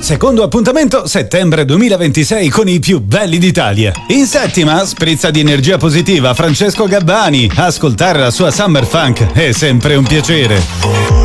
Secondo appuntamento, settembre 2026 con i più belli d'Italia. In settima, sprizza di energia positiva Francesco Gabbani. Ascoltare la sua Summer Funk è sempre un piacere.